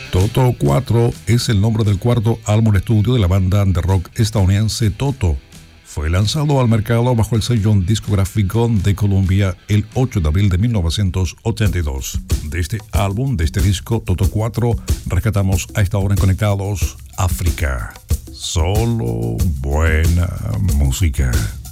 Toto 4 es el nombre del cuarto álbum de estudio de la banda de rock estadounidense Toto. Fue lanzado al mercado bajo el sello discográfico de Columbia el 8 de abril de 1982. De este álbum, de este disco Toto 4, rescatamos a esta hora en Conectados África. Solo buena música.